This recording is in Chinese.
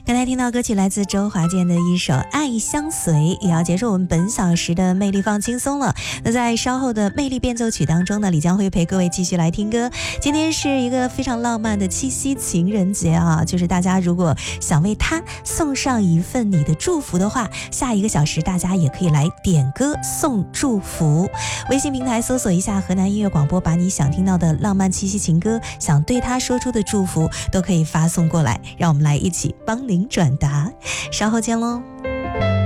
刚才听到歌曲来自周华健的一首《爱相随》，也要结束我们本小时的魅力放轻松了。那在稍后的魅力变奏曲当中呢，李将会陪各位继续来听歌。今天是一个非常浪漫的七夕情人节啊，就是大家如果想为他送上一份你的祝福的话，下一个小时大家也可以来点歌送祝福。微信平台搜索一下河南音乐广播，把你想听到的浪漫七夕情歌，想对他说出的祝福都可以发送过来，让我们来一起帮您转达。稍后见喽。